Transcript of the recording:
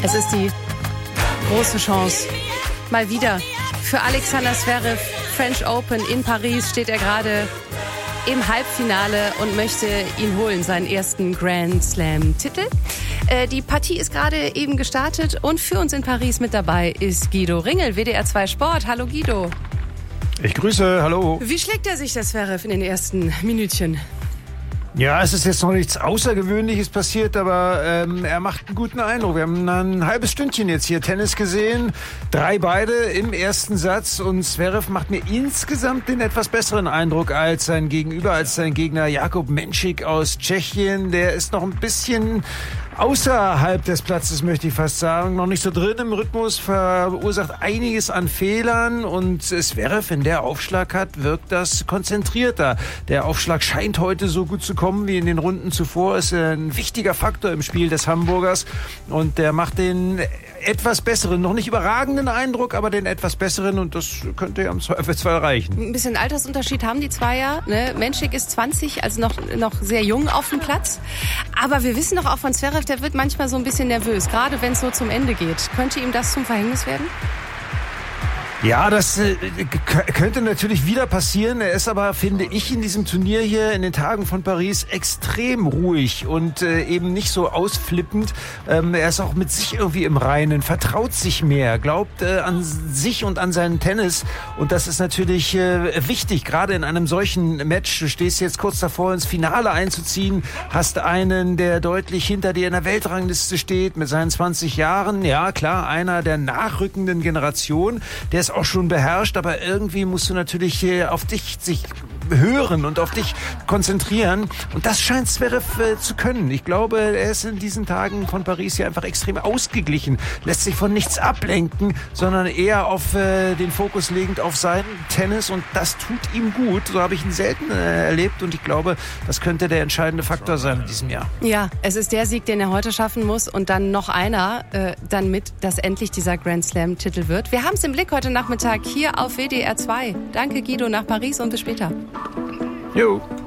Es ist die große Chance. Mal wieder für Alexander Zverev. French Open in Paris steht er gerade im Halbfinale und möchte ihn holen, seinen ersten Grand Slam-Titel. Die Partie ist gerade eben gestartet und für uns in Paris mit dabei ist Guido Ringel, WDR 2 Sport. Hallo Guido. Ich grüße, hallo. Wie schlägt er sich, der Zverev, in den ersten Minütchen? Ja, es ist jetzt noch nichts Außergewöhnliches passiert, aber er macht einen guten Eindruck. Wir haben ein halbes Stündchen jetzt hier Tennis gesehen, 3 beide im ersten Satz und Zverev macht mir insgesamt den etwas besseren Eindruck als sein Gegenüber, als sein Gegner Jakub Menšík aus Tschechien. Der ist noch ein bisschen außerhalb des Platzes, möchte ich fast sagen, noch nicht so drin im Rhythmus, verursacht einiges an Fehlern und Zverev, wenn der Aufschlag hat, wirkt das konzentrierter. Der Aufschlag scheint heute so gut zu kommen wie in den Runden zuvor, ist ein wichtiger Faktor im Spiel des Hamburgers und der macht den etwas besseren, noch nicht überragenden Eindruck, aber den etwas besseren und das könnte ja im Zweifelsfall reichen. Ein bisschen Altersunterschied haben die zwei ja. Ne? Menšík ist 20, also noch sehr jung auf dem Platz. Aber wir wissen doch auch von Zverev, der wird manchmal so ein bisschen nervös, gerade wenn es so zum Ende geht. Könnte ihm das zum Verhängnis werden? Ja, das könnte natürlich wieder passieren. Er ist aber, finde ich, in diesem Turnier hier in den Tagen von Paris extrem ruhig und eben nicht so ausflippend. Er ist auch mit sich irgendwie im Reinen, vertraut sich mehr, glaubt an sich und an seinen Tennis. Und das ist natürlich wichtig, gerade in einem solchen Match. Du stehst jetzt kurz davor, ins Finale einzuziehen, hast einen, der deutlich hinter dir in der Weltrangliste steht mit seinen 20 Jahren. Ja, klar, einer der nachrückenden Generation, der ist auch schon beherrscht, aber irgendwie musst du natürlich auf dich sich hören und auf dich konzentrieren und das scheint Zverev zu können. Ich glaube, er ist in diesen Tagen von Paris hier einfach extrem ausgeglichen, lässt sich von nichts ablenken, sondern eher auf den Fokus legend auf sein Tennis und das tut ihm gut. So habe ich ihn selten erlebt und ich glaube, das könnte der entscheidende Faktor sein in diesem Jahr. Ja, es ist der Sieg, den er heute schaffen muss und dann noch einer, dann mit, dass endlich dieser Grand Slam-Titel wird. Wir haben es im Blick heute Nachmittag hier auf WDR 2. Danke Guido nach Paris und bis später. Jo.